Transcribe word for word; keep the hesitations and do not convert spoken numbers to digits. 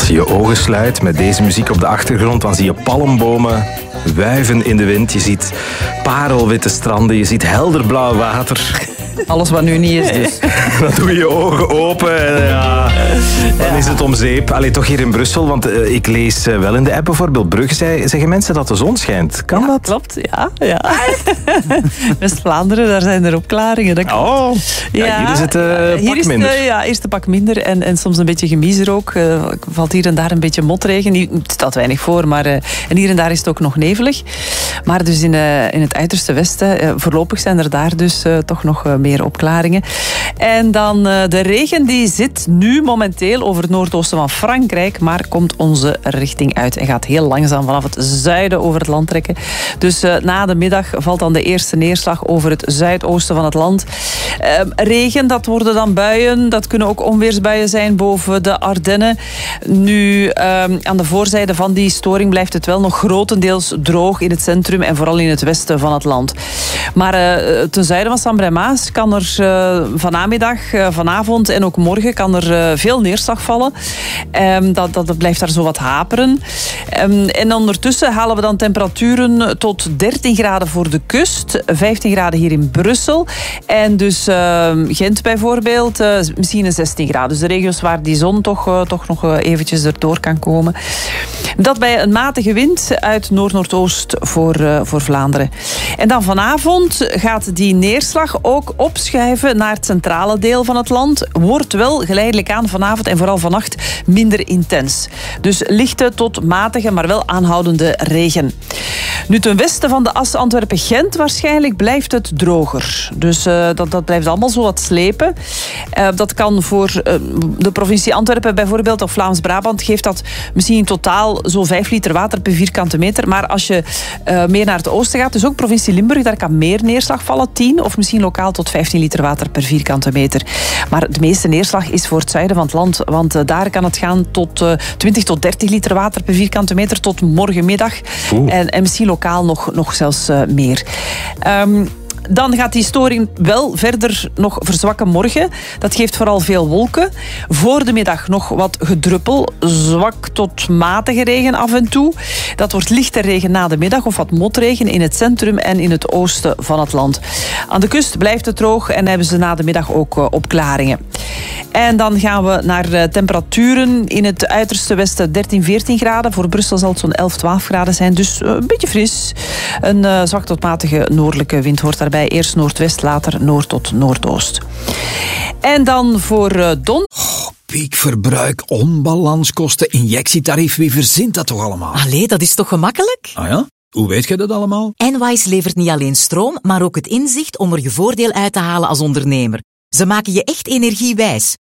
Als je je ogen sluit met deze muziek op de achtergrond, dan zie je palmbomen wuiven in de wind. Je ziet parelwitte stranden, je ziet helderblauw water. Alles wat nu niet is dus. Dan doe je je ogen open en ja, dan ja. is het om zeep. Allee, toch hier in Brussel, want uh, ik lees uh, wel in de app bijvoorbeeld Brugge, zei, zeggen mensen dat de zon schijnt. Kan ja, dat? Klopt, ja. ja. West-Vlaanderen, daar zijn er opklaringen. Dat oh, ja, ja, hier is het uh, pak hier is minder. Het, uh, ja, eerst een pak minder en, en soms een beetje gemiezer ook. Uh, valt hier en daar een beetje motregen. Het stelt weinig voor, maar uh, en hier en daar is het ook nog nevelig. Maar dus in, uh, in het uiterste westen, uh, voorlopig zijn er daar dus uh, toch nog uh, meer opklaringen. En dan uh, de regen die zit nu momenteel over het noordoosten van Frankrijk, maar komt onze richting uit en gaat heel langzaam vanaf het zuiden over het land trekken. Dus uh, na de middag valt dan de eerste neerslag over het zuidoosten van het land. Uh, regen, dat worden dan buien. Dat kunnen ook onweersbuien zijn boven de Ardennen. Nu, uh, aan de voorzijde van die storing blijft het wel nog grotendeels droog in het centrum en vooral in het westen van het land. Maar uh, ten zuiden van Sambre-Maas kan er uh, vanmiddag, uh, vanavond en ook morgen kan er uh, veel neerslag vallen. Um, dat, dat, dat blijft daar zo wat haperen. Um, en ondertussen halen we dan temperaturen tot dertien graden voor de kust, vijftien graden hier in Brussel. En dus uh, Gent bijvoorbeeld, uh, misschien een zestien graden. Dus de regio's waar die zon toch, uh, toch nog uh, eventjes erdoor kan komen. Dat bij een matige wind uit noord-noordoost voor, uh, voor Vlaanderen. En dan vanavond gaat die neerslag ook opschuiven naar het centrale deel van het land. Wordt wel geleidelijk aan vanavond en vooral vannacht minder intens. Dus lichte tot matige, maar wel aanhoudende regen. Nu ten westen van de as Antwerpen-Gent waarschijnlijk blijft het droger. Dus uh, dat, dat blijft allemaal zo wat slepen. Uh, dat kan voor uh, de provincie Antwerpen bijvoorbeeld, of Vlaams-Brabant, geeft dat misschien in totaal zo'n vijf liter water per vierkante meter. Maar als je uh, meer naar het oosten gaat, dus ook provincie Limburg, daar kan meer neerslag vallen, tien of misschien lokaal tot vijftien liter water per vierkante meter. Maar de meeste neerslag is voor het zuiden van het land, want uh, daar kan het gaan tot uh, twintig tot dertig liter water per vierkante meter tot morgenmiddag. En, en misschien lokaal nog, nog zelfs uh, meer. Um, Dan gaat die storing wel verder nog verzwakken morgen. Dat geeft vooral veel wolken. Voor de middag nog wat gedruppel. Zwak tot matige regen af en toe. Dat wordt lichte regen na de middag of wat motregen in het centrum en in het oosten van het land. Aan de kust blijft het droog en hebben ze na de middag ook uh, opklaringen. En dan gaan we naar uh, temperaturen in het uiterste westen dertien, veertien graden. Voor Brussel zal het zo'n elf, twaalf graden zijn. Dus uh, een beetje fris. Een uh, zwak tot matige noordelijke wind hoort daarbij. Eerst noordwest, later noord tot noordoost. En dan voor uh, Don... Oh, piekverbruik, onbalanskosten, injectietarief. Wie verzint dat toch allemaal? Allee, dat is toch gemakkelijk? Ah ja? Hoe weet jij dat allemaal? Enwise levert niet alleen stroom, maar ook het inzicht om er je voordeel uit te halen als ondernemer. Ze maken je echt energiewijs.